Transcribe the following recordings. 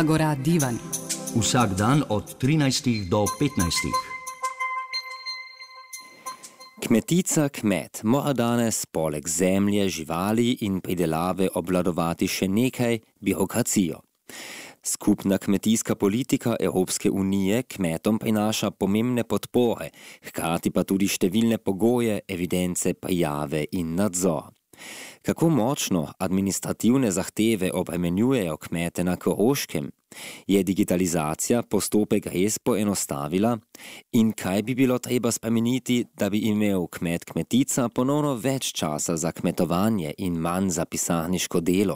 Agora Divan. Vsak dan od 13 do 15. Kmetica kmet mora danes poleg zemlje, živali in pridelave obvladovati še nekaj birokracijo. Skupna kmetijska politika Evropske unije kmetom prinaša pomembne podpore, hkrati pa tudi številne pogoje, evidence, prijave in nadzor. Kako močno administrativne zahteve obremenjujejo kmete na Koroškem? Je digitalizacija postopek res poenostavila? In kaj bi bilo treba spremeniti, da bi imel kmetica ponovno več časa za kmetovanje in manj za pisarniško delo?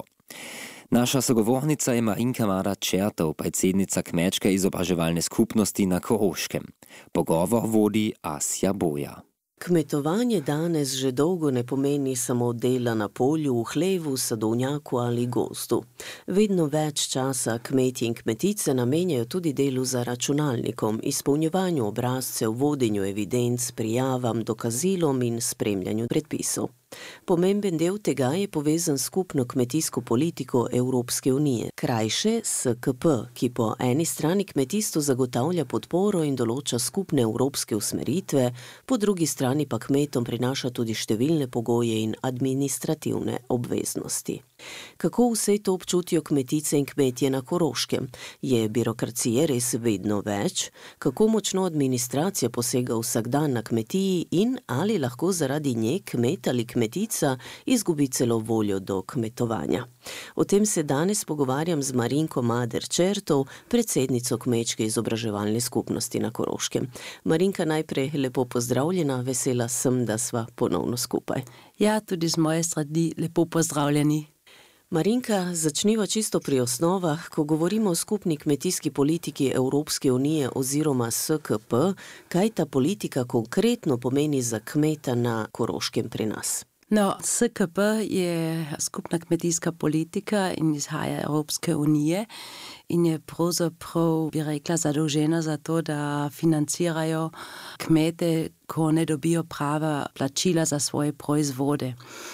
Naša sogovornica je Marinka Mada-Čertov, predsednica kmečke izobraževalne skupnosti na Koroškem. Pogovor vodi Asja Boja. Kmetovanje danes že dolgo ne pomeni samo dela na polju, v hlevu, sadovnjaku ali gozdu. Vedno več časa kmetje in kmetice namenjajo tudi delu za računalnikom, izpolnjevanju obrazcev, vodenju evidenc, prijavam, dokazilom in spremljanju predpisov. Pomemben del tega je povezan s skupno kmetijsko politiko Evropske unije, krajše SKP, ki po eni strani kmetijstvu zagotavlja podporo in določa skupne evropske usmeritve, po drugi strani pa kmetom prinaša tudi številne pogoje in administrativne obveznosti. Kako vse to občutijo kmetice in kmetje na Koroškem? Je birokracije res vedno več? Kako močno administracija posega vsak dan na kmetiji in ali lahko zaradi nje kmet ali kmetica izgubi celo voljo do kmetovanja? O tem se danes pogovarjam z Marinko Mader-Čertov, predsednico kmečke izobraževalne skupnosti na Koroškem. Marinka, najprej lepo pozdravljena, vesela sem, da sva ponovno skupaj. Ja, tudi z moje strani lepo pozdravljeni. Marinka, začniva čisto pri osnovah. Ko govorimo o skupni kmetijski politiki Evropske unije oziroma SKP, kaj ta politika konkretno pomeni za kmeta na Koroškem pri nas? No, SKP je skupna kmetijska politika in izhaja Evropske unije in je pravzaprav, bi rekla, zadolžena za to, da financirajo kmete, ko ne dobijo prava plačila za svoje proizvode.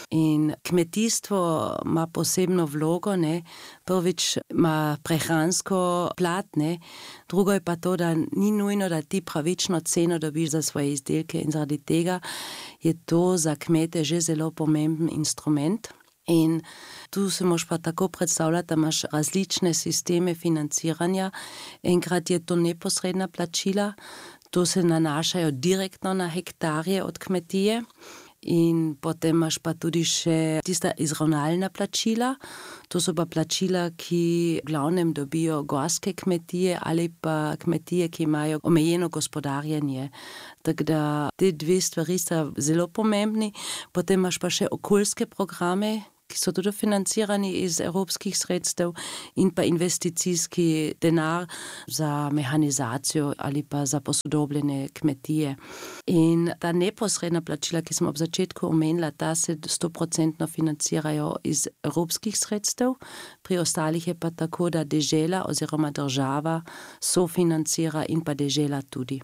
In kmetijstvo ima posebno vlogo, ne? Prvič ima prehransko plat, ne? Drugo je pa to, da ni nujno, da ti pravično ceno dobiš za svoje izdelke in zaradi tega je to za kmete že zelo pomemben instrument. In tu se moš pa tako predstavljati, da imaš različne sisteme financiranja. Enkrat je to neposredna plačila, to se nanašajo direktno na hektarje od kmetije. In potem imaš pa tudi še tista izravnalna plačila. To so pa plačila, ki v glavnem dobijo gorske kmetije ali pa kmetije, ki imajo omejeno gospodarjenje. Tako da te dve stvari sta zelo pomembni. Potem imaš pa še okoljske programe, ki so tudi financirani iz evropskih sredstev in pa investicijski denar za mehanizacijo ali pa za posodobljene kmetije. In ta neposredna plačila, ki smo ob začetku omenila, ta se 100% financirajo iz evropskih sredstev, pri ostalih je pa tako, da dežela oziroma država sofinancira in pa dežela tudi.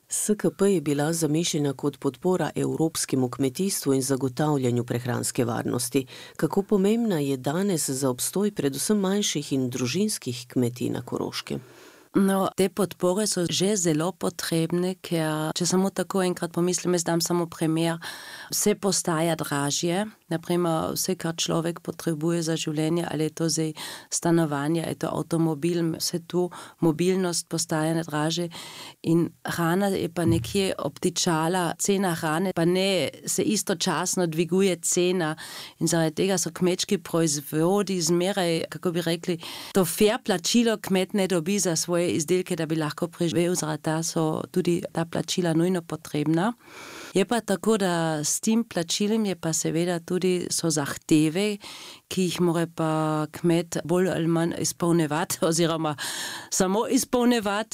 SKP je bila zamišljena kot podpora evropskemu kmetijstvu in zagotavljanju prehranske varnosti. Kako pomembna je danes za obstoj predvsem manjših in družinskih kmetij na Koroškem? No, te podpore so že zelo potrebne, ker če samo tako enkrat pomislim, jaz dam samo primer, vse postaja dražje, naprimer vse, kar človek potrebuje za življenje, ali je to zdaj stanovanje, ali je to avtomobil, vse tu mobilnost postaja dražje in hrana je pa nekje obtičala, cena hrane pa ne se istočasno dviguje cena in zaradi tega so kmečki proizvodi zmeraj, kako bi rekli, to fair plačilo kmet ne dobi za svoje izdelke, da bi lahko preživel, zaradi ta so tudi ta plačila nujno potrebna. Je pa tako, da s tem plačilom je pa seveda tudi so zahteve, ki jih mora pa kmet bolj ali manj izpolnjevati oziroma samo izpolnjevati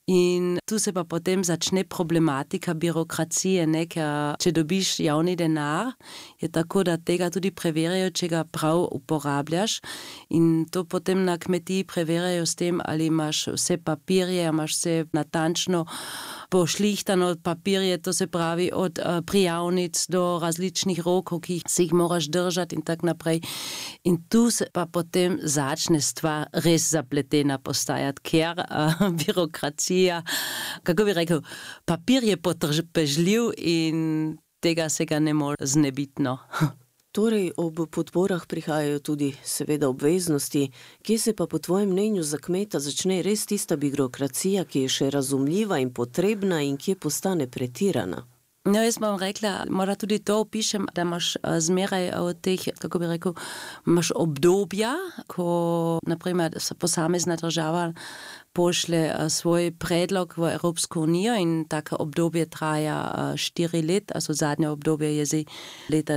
in tu se pa potem začne problematika birokracije, ne, ker če dobiš javni denar, je tako, da tega tudi preverjajo, če ga prav uporabljaš in to potem na kmetiji preverjajo s tem, ali imaš vse papirje, imaš vse natančno pošlihtano papirje, to se pravi od prijavnic do različnih rokov, ki si jih moraš držati in tak naprej. In tu se pa potem začne stvar res zapletena postajati, ker birokracija, kako bi rekel, papir je potrpežljiv in tega se ga ne more znebiti, no. Torej, ob podporah prihajajo tudi seveda obveznosti, kje se pa po tvojem mnenju za kmeta začne res tista birokracija, ki je še razumljiva in potrebna in kje postane pretirana? No, jaz bom rekla, mora tudi to opišem, da imaš zmeraj od teh, kako bi rekel, imaš obdobja, ko naprimer posamezna država pošle svoj predlog v Evropsko unijo in tako obdobje traja 4 let, also zadnje obdobje je zdaj leta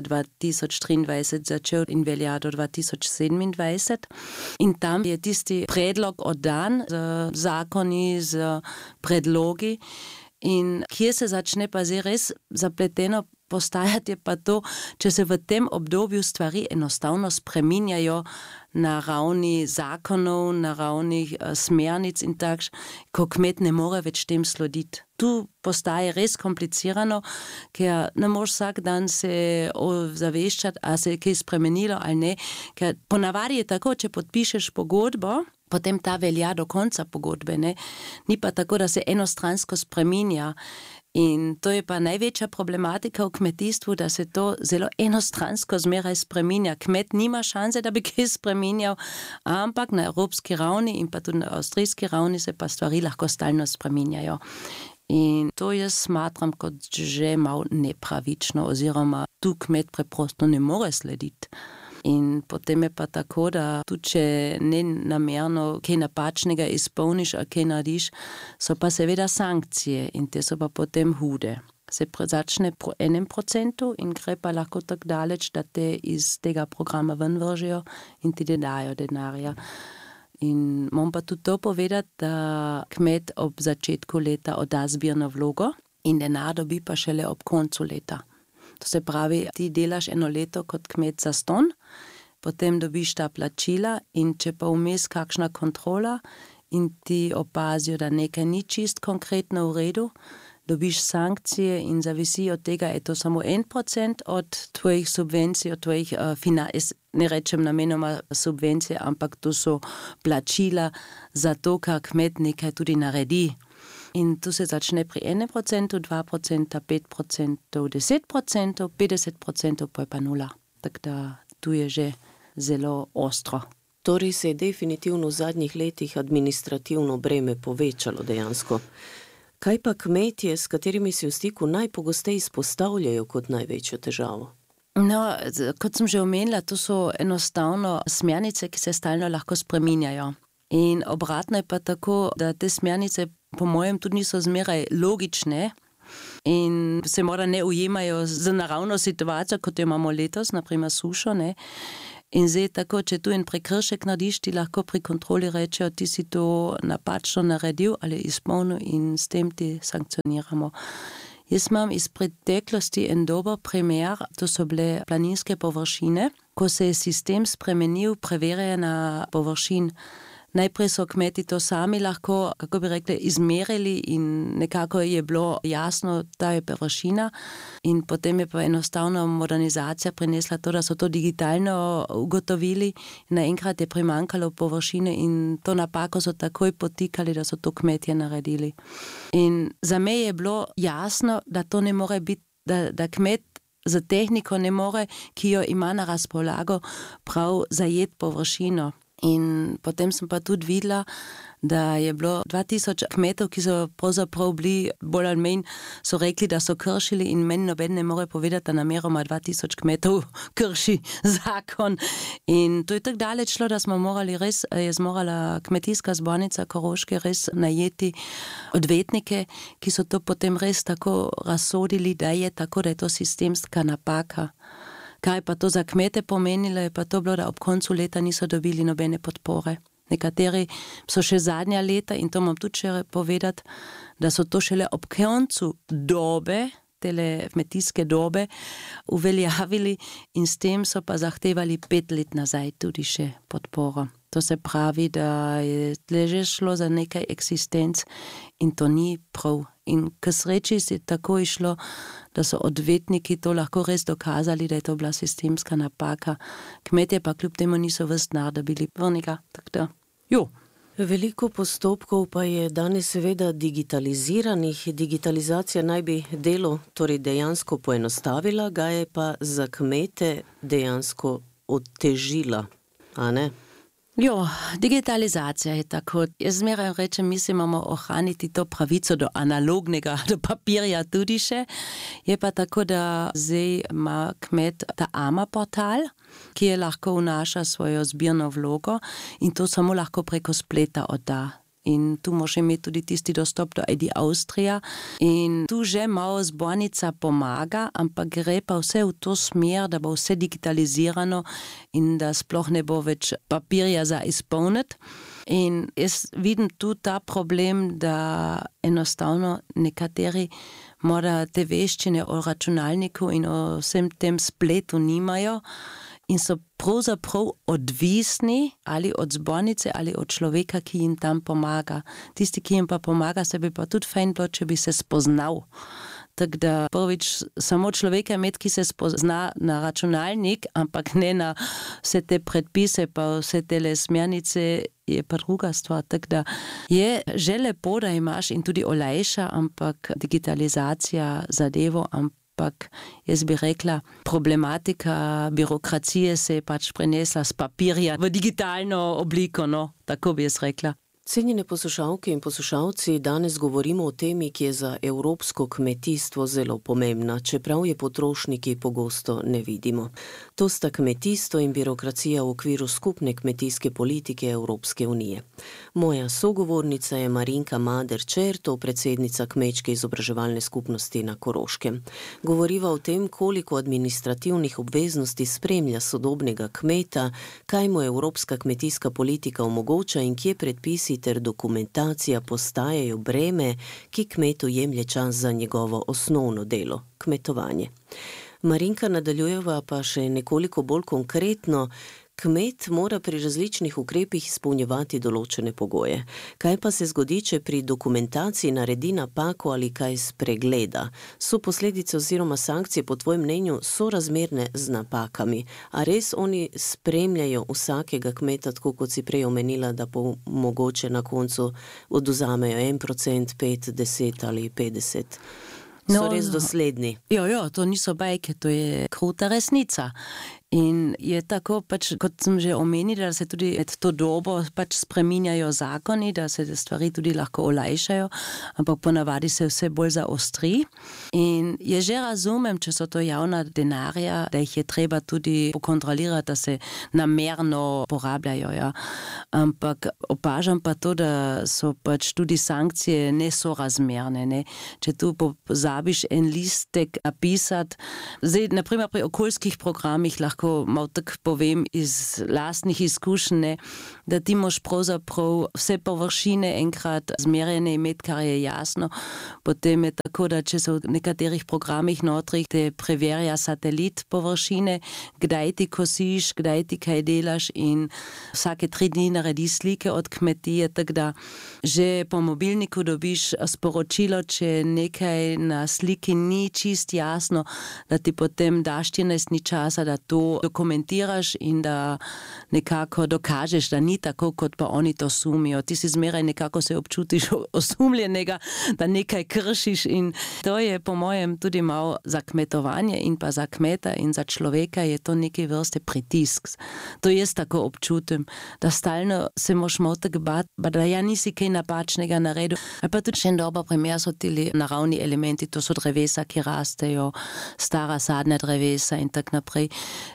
2023 začel in velja do 2027. In tam je tisti predlog oddan z zakoni, z predlogi. In kje se začne pa zdaj res zapleteno postajati, je pa to, če se v tem obdobju stvari enostavno spreminjajo na ravni zakonov, na ravni smernic in takš, ko kmet ne more več tem slediti. Tu postaje res komplicirano, ker ne moreš vsak dan se zaveščati, a se je kaj spremenilo ali ne, ker ponavadi je tako, če podpišeš pogodbo, potem ta velja do konca pogodbe, ne? Ni pa tako, da se enostransko spreminja. In to je pa največja problematika v kmetijstvu, da se to zelo enostransko zmeraj spreminja. Kmet nima šanse, da bi kaj spreminjal, ampak na evropski ravni in pa tudi na avstrijski ravni se pa stvari lahko stalno spreminjajo. In to jaz smatram kot že malo nepravično, oziroma tu kmet preprosto ne more slediti. In potem je pa tako, da tudi če ne namerno kaj napačnega izpolniš, a kaj narediš, so pa seveda sankcije in te so pa potem hude. Se začne po 1% in gre pa lahko tako daleč, da te iz tega programa ven vržejo in ti ne dajo denarja. In moram pa tudi to povedati, da kmet ob začetku leta odda zbirno vlogo in denar dobi pa šele ob koncu leta. To se pravi, ti delaš 1 leto kot kmet za ston, potem dobiš ta plačila in če pa vmes kakšna kontrola in ti opazijo, da nekaj ni čist konkretno v redu, dobiš sankcije in zavisi od tega, je to samo 1% od tvojih subvencij, od tvojih ne rečem namenoma subvencije, ampak to so plačila za to, kar kmet nekaj tudi naredi. In tu se začne pri 1%, 2%, 5%, 10%, 50%, pa je pa 0. Tako da tu je že zelo ostro. Torej se je definitivno v zadnjih letih administrativno breme povečalo dejansko. Kaj pa kmetje, s katerimi si v stiku najpogosteje izpostavljajo kot največjo težavo? No, kot sem že omenila, to so enostavno smernice, ki se stalno lahko spreminjajo. In obratno je pa tako, da te smernice po mojem tudi niso zmeraj logične in se mora ne ujemajo z naravno situacijo, kot jo imamo letos, naprimer sušo, ne. In zdaj tako, če tu en prekršek narediš, ti lahko pri kontroli rečejo, ti si to napačno naredil ali izpolnil in s tem ti sankcioniramo. Jaz imam iz preteklosti en dober primer, to so bile planinske površine, ko se je sistem spremenil preverjanja površin. Najprej so kmeti to sami lahko, kako bi rekli, izmerili in nekako je bilo jasno, da je površina in potem je pa enostavno modernizacija prinesla to, da so to digitalno ugotovili. Naenkrat je primanjkalo površine in to napako so takoj potikali, da so to kmetje naredili. In za me je bilo jasno, da to ne more biti, da kmet za tehniko ne more, ki jo ima na razpolago, prav zajeti površino. In potem sem pa tudi videla, da je bilo 2000 kmetov, ki so pravzaprav bili bolj ali manj, so rekli, da so kršili in meni noben ne more povedati, da nameroma 2000 kmetov krši zakon. In to je tako daleč šlo, da smo morali res, je zmorala kmetijska zbornica Koroške res najeti odvetnike, ki so to potem res tako razsodili, da je tako, da je to sistemska napaka. Kaj pa to za kmete pomenilo, je pa to bilo, da ob koncu leta niso dobili nobene podpore. Nekateri so še zadnja leta, in to imam tudi še povedati, da so to šele ob koncu dobe, tele kmetijske dobe, uveljavili in s tem so pa zahtevali 5 let nazaj tudi še podporo. To se pravi, da je že šlo za nekaj eksistenc in to ni prav In k sreči si tako išlo, da so odvetniki to lahko res dokazali, da je to bila sistemska napaka. Kmetje pa kljub temu niso ves denar dobili vrnega. Veliko postopkov pa je danes seveda digitaliziranih. Digitalizacija naj bi delo torej dejansko poenostavila, ga je pa za kmete dejansko otežila, a ne? Digitalizacija je tako. Jaz zmeraj rečem, mi si imamo ohraniti to pravico do analognega, do papirja tudi še. Je pa tako, da zdaj ima kmet ta AMA portal, ki je lahko vnaša svojo zbirno vlogo in to samo lahko preko spleta odda. In tu može imeti tudi tisti dostop do ID Avstrija in tu že malo zbornica pomaga, ampak gre pa vse v to smer, da bo vse digitalizirano in da sploh ne bo več papirja za izpolniti. In jaz vidim tu ta problem, da enostavno nekateri morda te veščine o računalniku in o vsem tem spletu nimajo in so pravzaprav odvisni ali od zbornice ali od človeka, ki jim tam pomaga. Tisti, ki jim pa pomaga, se bi pa tudi fajn bilo, če bi se spoznal. Tako da prvič samo človeka imeti, ki se spozna na računalnik, ampak ne na vse te predpise, pa vse te smernice, je pa druga stvar. Tako da je že lepo, da imaš in tudi olajša, ampak digitalizacija zadevo, ampak jaz bi rekla, problematika birokracije se je pač prenesla z papirja v digitalno obliko, tako bi jaz rekla. Cenjene poslušalke in poslušalci, danes govorimo o temi, ki je za evropsko kmetijstvo zelo pomembna, čeprav je potrošniki pogosto ne vidimo. To sta kmetijstvo in birokracija v okviru skupne kmetijske politike Evropske unije. Moja sogovornica je Marinka Mader-Čertov, predsednica Kmečke izobraževalne skupnosti na Koroškem. Govoriva o tem, koliko administrativnih obveznosti spremlja sodobnega kmeta, kaj mu evropska kmetijska politika omogoča in kje predpisi ter dokumentacija postajajo breme, ki kmetu jemlje čas za njegovo osnovno delo, kmetovanje. Marinka, nadaljujeva pa še nekoliko bolj konkretno. Kmet mora pri različnih ukrepih izpolnjevati določene pogoje. Kaj pa se zgodi, če pri dokumentaciji naredi napako ali kaj spregleda? So posledice oziroma sankcije po tvojem mnenju sorazmerne z napakami? A res oni spremljajo vsakega kmeta, tako kot si prej omenila, da mogoče na koncu oduzamejo 1%, 5, 10 ali 50%? So res dosledni? To niso bajke, to je kruta resnica. In je tako, kot sem že omenila, da se tudi med to dobo spreminjajo zakoni, da se stvari tudi lahko olajšajo, ampak ponavadi se vse bolj zaostri. In je že razumem, če so to javna denarja, da jih je treba tudi pokontrolirati, da se namerno porabljajo. Ja. Ampak opažam pa to, da so tudi sankcije nesorazmerne. Ne. Če tu pozabiš en listek napisati, zdaj, naprimer pri okoljskih programih lahko malo tako povem iz lastnih izkušenj, da ti moš pravzaprav vse površine enkrat zmerjene imeti, kar je jasno. Potem je tako, da če so v nekaterih programih notri, te preverja satelit površine, kdaj ti kosiš, kdaj ti kaj delaš in vsake 3 dni naredi slike od kmetije, tako da že po mobilniku dobiš sporočilo, če nekaj na sliki ni čist jasno, da ti potem daš 14 dni časa, da to dokumentiraš in da nekako dokažeš, da ni tako, kot pa oni to sumijo. Ti si zmeraj nekako se občutiš osumljenega, da nekaj kršiš in to je po mojem tudi malo za kmetovanje in pa za kmeta in za človeka je to neke vrste pritisk. To jaz tako občutim, da stalno se moš malo tako bati, da ja nisi kaj napačnega naredil. Pa tudi še en dober primer so ti naravni elementi, to so drevesa, ki rastejo, stara sadna drevesa in tak naprej.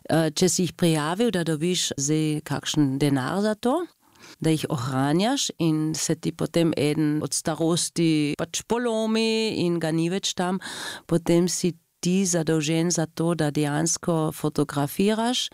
Če si jih prijavil, da dobiš zdaj kakšen denar za to, da jih ohranjaš in se ti potem eden od starosti polomi in ga ni več tam, potem si ti zadolžen za to, da dejansko fotografiraš,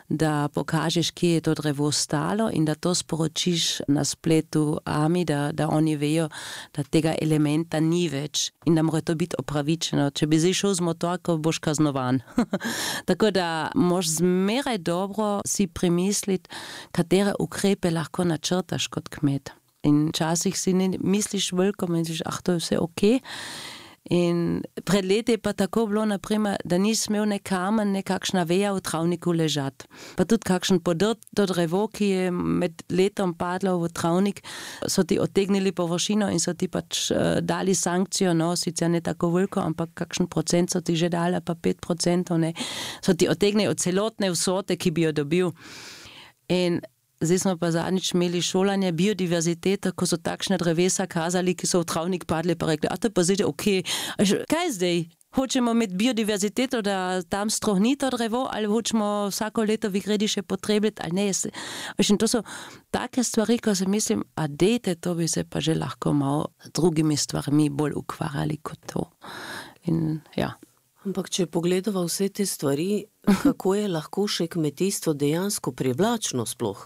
da pokažeš, kje je to drevo stalo in da to sporočiš na spletu AMI, da oni vejo, da tega elementa ni več in da mora to biti opravičeno. Če bi zdaj šel z motorko, boš kaznovan. Tako da moš zmeraj dobro si premisliti, katere ukrepe lahko načrtaš kot kmet. In včasih si ne misliš veliko, misliš, to je vse ok. In pred leti je pa tako bilo, naprimer, da ni smel ne kamen, ne kakšna veja v travniku ležati. Pa tudi kakšen podrt do drevo, ki je med letom padlo v travnik, so ti otegnili površino in so ti pač dali sankcijo, no, sicer ne tako veliko, ampak kakšen procent so ti že dali, pa 5%, ne, so ti otegnili od celotne vsote, ki bi jo dobil. In zdaj smo pa zadnjič imeli šolanje biodiverzitete, ko so takšne drevesa kazali, ki so v travnik padli, pa rekli, to pa zdaj ok, kaj zdaj? Hočemo imeti biodiverziteto, da tam strohni to drevo, ali hočemo vsako leto v gredi še potrebiti, ali ne. To so take stvari, ko se mislim, dejte, to bi se pa že lahko malo drugimi stvarmi bolj ukvarjali kot to. In ja. Ampak če pogledava vse te stvari, kako je lahko še kmetijstvo dejansko privlačno sploh?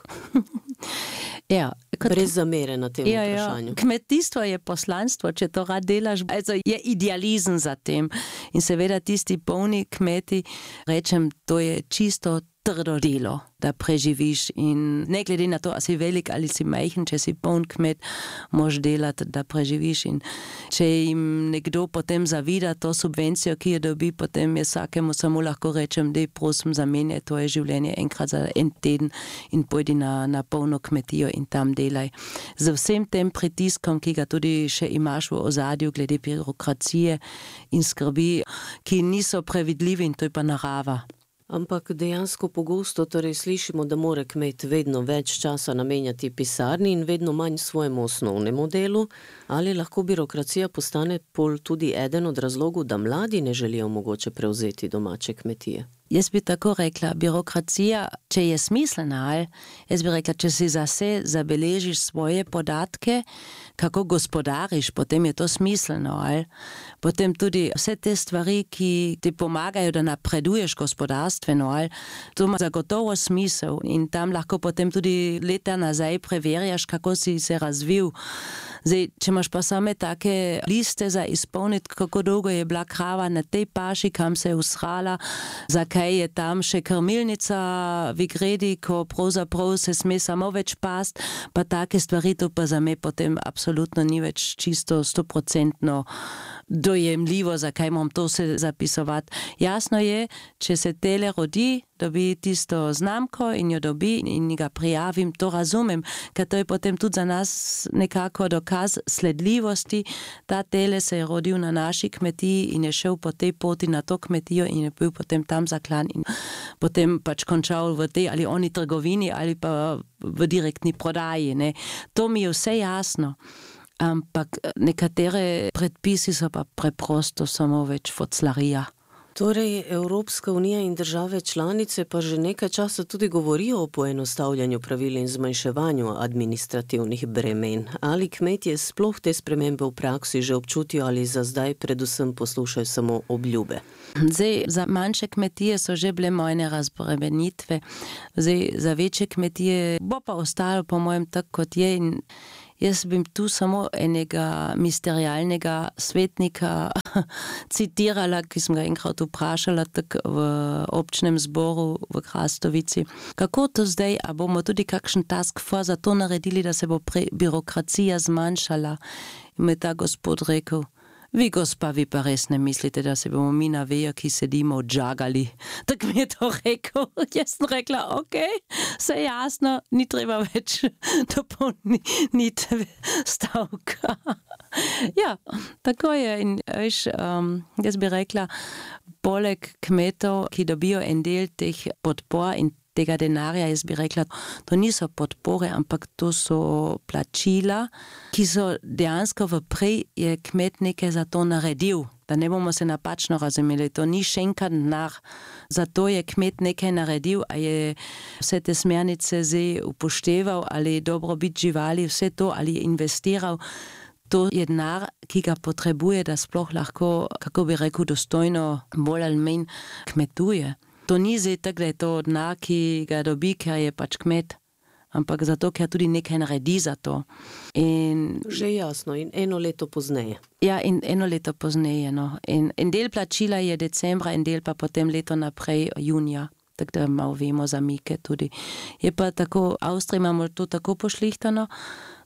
Ja, brez zamere na tem vprašanju. Kmetijstvo je poslanstvo, če to rad delaš, je idealizem za tem. In seveda tisti polni kmeti, rečem, to je čisto trdo delo, da preživiš in ne glede na to, a si velik ali si majhen, če si poln kmet, moš delati, da preživiš in če jim nekdo potem zavida to subvencijo, ki jo dobi, potem je vsakemu samo lahko rečem, dej prosim zamenjaj tvoje življenje enkrat za en teden in pojdi na polno kmetijo in tam delaj. Z vsem tem pritiskom, ki ga tudi še imaš v ozadju glede birokracije in skrbi, ki niso previdljivi in to je pa narava. Ampak dejansko pogosto torej slišimo, da mora kmet vedno več časa namenjati pisarni in vedno manj svojemu osnovnemu delu, ali lahko birokracija postane pol tudi eden od razlogov, da mladi ne želijo mogoče prevzeti domače kmetije? Jaz bi tako rekla, birokracija, če je smiselna, jaz bi rekla, če si zase zabeležiš svoje podatke, kako gospodariš, potem je to smiselno, potem tudi vse te stvari, ki ti pomagajo, da napreduješ gospodarstveno, to ima zagotovo smisel in tam lahko potem tudi leta nazaj preverjaš, kako si se razvil. Zdaj, če imaš pa same take liste za izpolniti, kako dolgo je bila krava na tej paši, kam se je usrala, zakaj je tam še krmilnica v gredi, ko pravzaprav se sme samo več past, pa take stvari, to pa za me potem absolutno ni več čisto 100% dojemljivo, zakaj moram to se zapisovati. Jasno je, če se tele rodi, dobi tisto znamko in jo dobi in ga prijavim, to razumem, ker to je potem tudi za nas nekako dokaz sledljivosti. Ta tele se je rodil na naši kmetiji in je šel po tej poti na to kmetijo in je bil potem tam zaklan in potem pač končal v tej ali oni trgovini ali pa v direktni prodaji. Ne. To mi je vse jasno. Ampak nekatere predpisi so pa preprosto samo več foclarija. Torej, Evropska unija in države članice pa že nekaj časa tudi govorijo o poenostavljanju pravil in zmanjševanju administrativnih bremen. Ali kmetje sploh te spremembe v praksi že občutijo ali za zdaj predvsem poslušajo samo obljube? Zdaj, za manjše kmetije so že bile mojne razbremenitve. Zdaj, za večje kmetije bo pa ostalo po mojem tako, kot je in jaz bi tu samo enega misterialnega svetnika citirala, ki sem ga enkrat vprašala tak v občnem zboru v Krastovici. Kako to zdaj, a bomo tudi kakšen task force za to naredili, da se bo birokracija zmanjšala? In me ta gospod rekel, vi gospa, vi pa res ne mislite, da se bomo mi na vejo, ki sedimo, odžagali. Tak mi je to rekel. Jaz sem rekla, ok, vse jasno, ni treba več dopolniti stavka. Ja, tako je. In veš, jaz bi rekla, poleg kmetov, ki dobijo en del teh podpor in tega denarja, jaz bi rekla, to niso podpore, ampak to so plačila, ki so dejansko vprej je kmet nekaj za to naredil. Da ne bomo se napačno razumeli, to ni šenkan denar. Zato je kmet nekaj naredil, a je vse te smernice zdaj upošteval, ali je dobrobit živali, vse to, ali je investiral. To je denar, ki ga potrebuje, da sploh lahko, kako bi rekel, dostojno bolj ali manj kmetuje. To ni zdaj tako, da je to denar, ki ga dobi, ker je pač kmet, ampak zato, ker tudi nekaj naredi za to. In že jasno, in eno leto pozneje. Ja, in eno leto pozneje, no. In del plačila je decembra, in del pa potem leto naprej junija. Tako da malo vemo zamike tudi. Je pa tako, v Avstriji imamo to tako pošlihtano,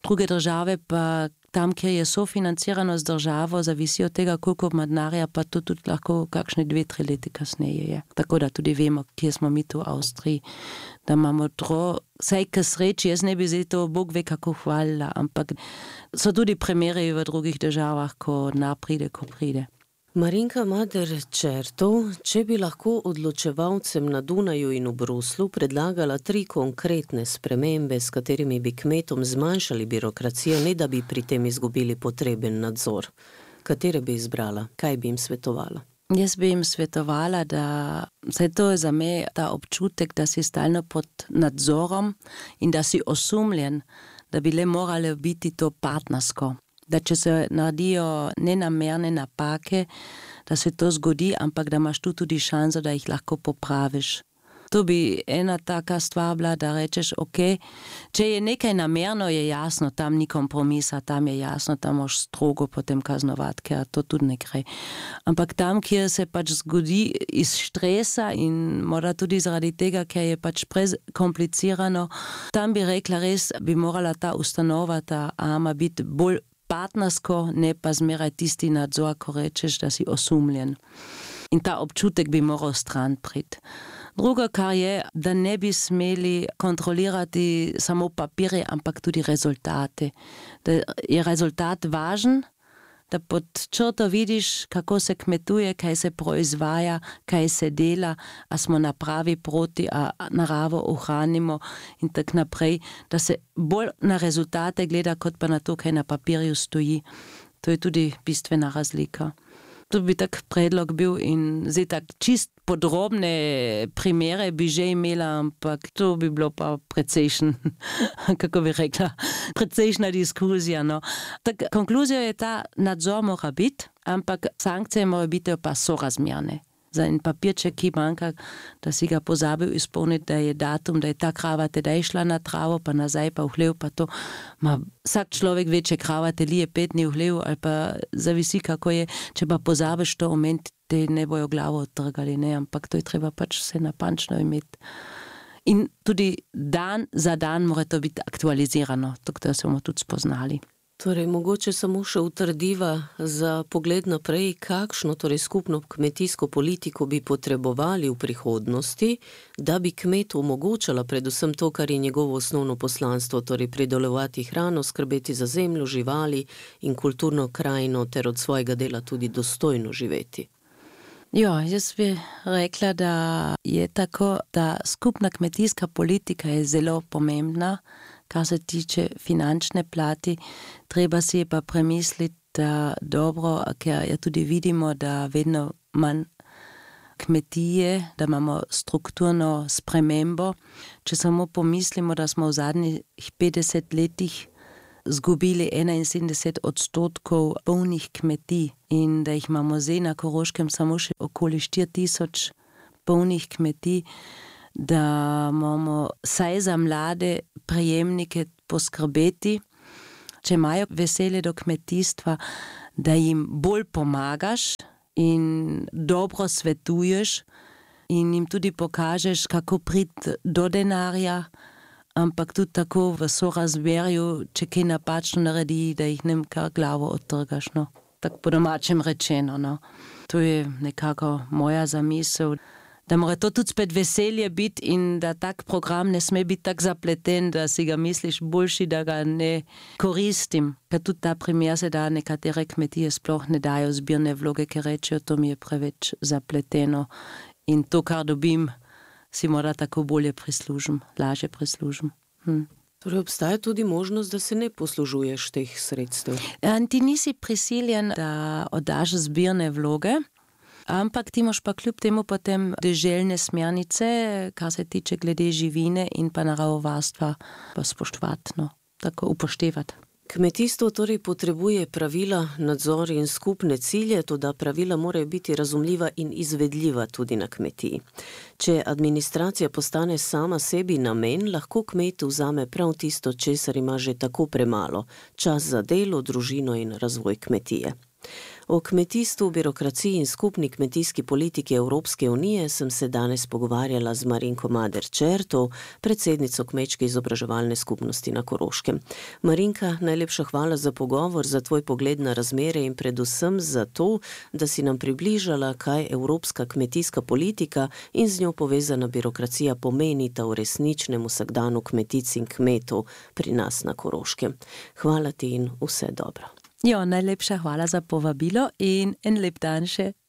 Druge države pa tam, kjer je sofinancirano z državo, zavisi od tega, koliko ima denarja, pa to tudi lahko kakšne 2-3 leta kasneje je. Tako da tudi vemo, kje smo mi tu v Avstriji, da imamo saj k sreči, jaz ne bi zdaj to Bog ve kako hvalila, ampak so tudi primeri v drugih državah, ko pride, ko pride. Marinka Mader-Čertov, če bi lahko odločevalcem na Dunaju in v Bruslu predlagala 3 konkretne spremembe, s katerimi bi kmetom zmanjšali birokracijo, ne da bi pri tem izgubili potreben nadzor, katere bi izbrala? Kaj bi jim svetovala? Jaz bi jim svetovala, da saj to je za me ta občutek, da si stalno pod nadzorom in da si osumljen, da bi le morale biti to partnersko. Da če se naredijo nenamerne napake, da se to zgodi, ampak da imaš tu tudi šanso, da jih lahko popraviš. To bi ena taka stvar bila, da rečeš, ok, če je nekaj namerno, je jasno, tam ni kompromisa, tam je jasno, tam moš strogo potem kaznovati, ker to tudi ne gre. Ampak tam, kjer se pač zgodi iz stresa in morda tudi zaradi tega, ker je pač prekomplicirano, tam bi rekla res, bi morala ta ustanova, ta AMA biti bolj partnersko, ne pa zmeraj tisti nadzor, ko rečeš, da si osumljen. In ta občutek bi moral stran priti. Drugo, kar je, da ne bi smeli kontrolirati samo papirje, ampak tudi rezultate. Da je rezultat važen, da pod črto vidiš, kako se kmetuje, kaj se proizvaja, kaj se dela, a smo na pravi poti, a naravo ohranimo in tako naprej, da se bolj na rezultate gleda, kot pa na to, kaj na papirju stoji. To je tudi bistvena razlika. To bi tak predlog bil in zdaj tak čist podrobne primere bi že imela, ampak to bi bilo pa precejšen, kako bi rekla, precejšna diskuzija. No. Tak, konkluzija je ta, nadzor mora biti, ampak sankcije mora biti pa sorazmerne. Za en papirček, ki manjka, da si ga pozabil izpolniti, da je datum, da je ta krava tedaj šla na travo, pa nazaj pa v hlev, pa to. Vsak človek ve, če krava telije 5 dni v hlev, ali pa zavisi, kako je, če pa pozabiš to omeniti, te ne bojo glavo odtrgali, ne, ampak to je treba pač vse napančno imeti. In tudi dan za dan mora to biti aktualizirano, tako da smo tudi spoznali. Torej, mogoče samo še utrdiva za pogled naprej, kakšno torej skupno kmetijsko politiko bi potrebovali v prihodnosti, da bi kmetu omogočala predvsem to, kar je njegovo osnovno poslanstvo, torej pridelovati hrano, skrbeti za zemljo, živali in kulturno krajino ter od svojega dela tudi dostojno živeti. Ja, jaz bi rekla, da je tako, da skupna kmetijska politika je zelo pomembna, kar se tiče finančne plati. Treba si je pa premisliti, da dobro, ker ja tudi vidimo, da vedno manj kmetije, da imamo strukturno spremembo. Če samo pomislimo, da smo v zadnjih 50 letih zgubili 71% polnih kmetij in da jih imamo zdaj na Koroškem samo še okoli 4000 polnih kmetij, da moramo saj za mlade prejemnike poskrbeti, če imajo veselje do kmetijstva, da jim bolj pomagaš in dobro svetuješ in jim tudi pokažeš, kako priti do denarja, ampak tudi tako v sorazmerju, če kaj napačno naredi, da jih nem kar glavo odtrgaš, no. Tako po domačem rečeno, no. To je nekako moja zamisel, da mora to tudi spet veselje biti in da tak program ne sme biti tak zapleten, da si ga misliš boljši, da ga ne koristim. Ker tudi ta primer se da, nekatere kmetije sploh ne dajo zbirne vloge, ker rečejo, to mi je preveč zapleteno in to, kar dobim, si mora tako bolje prislužim, lažje prislužim. Torej obstaja tudi možnost, da se ne poslužuješ teh sredstev? Ti nisi prisiljen, da oddaš zbirne vloge, ampak ti moš pa kljub temu potem deželne smernice, kar se tiče glede živine in pa naravovarstva, pa spoštovati, no, tako upoštevati. Kmetijstvo torej potrebuje pravila, nadzor in skupne cilje, toda pravila morajo biti razumljiva in izvedljiva tudi na kmetiji. Če administracija postane sama sebi namen, lahko kmet vzame prav tisto, česar ima že tako premalo, čas za delo, družino in razvoj kmetije. O kmetijstvu, birokraciji in skupni kmetijski politiki Evropske unije sem se danes pogovarjala z Marinko Mader-Čertov, predsednico Kmečke izobraževalne skupnosti na Koroškem. Marinka, najlepša hvala za pogovor, za tvoj pogled na razmere in predvsem za to, da si nam približala, kaj evropska kmetijska politika in z njo povezana birokracija pomenita v resničnem vsakdanu kmetic in kmetov pri nas na Koroškem. Hvala ti in vse dobro. Jo, najlepša hvala za povabilo in en lep dan še.